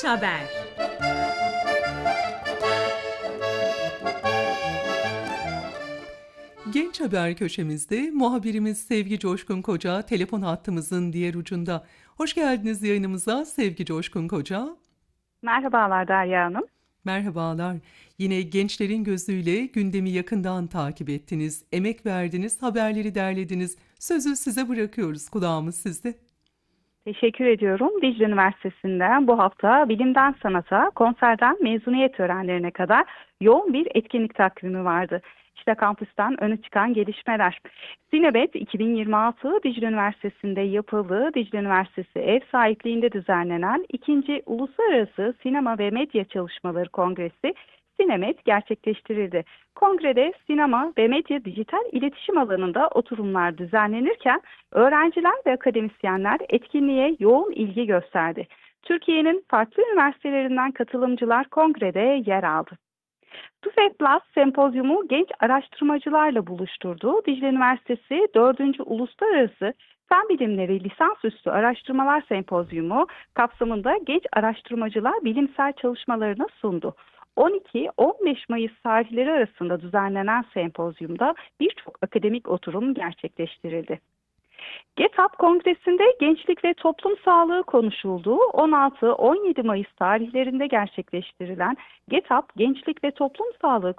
Genç Haber. Genç Haber köşemizde muhabirimiz Sevgi Coşkun Koca telefon hattımızın diğer ucunda. Hoş geldiniz yayınımıza Sevgi Coşkun Koca. Merhabalar Derya Hanım. Merhabalar. Yine gençlerin gözüyle gündemi yakından takip ettiniz, emek verdiniz, haberleri derlediniz. Sözü size bırakıyoruz, kulağımız sizde. Teşekkür ediyorum. Dicle Üniversitesi'nden bu hafta bilimden sanata, konserden mezuniyet törenlerine kadar yoğun bir etkinlik takvimi vardı. İşte kampüsten öne çıkan gelişmeler. Sinebet 2026 Dicle Üniversitesi'nde yapıldığı Dicle Üniversitesi ev sahipliğinde düzenlenen 2. Uluslararası Sinema ve Medya Çalışmaları Kongresi Sinemet gerçekleştirildi. Kongrede sinema ve medya dijital iletişim alanında oturumlar düzenlenirken öğrenciler ve akademisyenler etkinliğe yoğun ilgi gösterdi. Türkiye'nin farklı üniversitelerinden katılımcılar kongrede yer aldı. TÜFEP Plus sempozyumu genç araştırmacılarla buluşturdu. Dicle Üniversitesi 4. Uluslararası Fen Bilimleri Lisansüstü Araştırmalar Sempozyumu kapsamında genç araştırmacılar bilimsel çalışmalarını sundu. 12-15 Mayıs tarihleri arasında düzenlenen sempozyumda birçok akademik oturum gerçekleştirildi. GETAP Kongresi'nde gençlik ve toplum sağlığı konuşuldu. 16-17 Mayıs tarihlerinde gerçekleştirilen GETAP Gençlik ve Toplum Sağlığı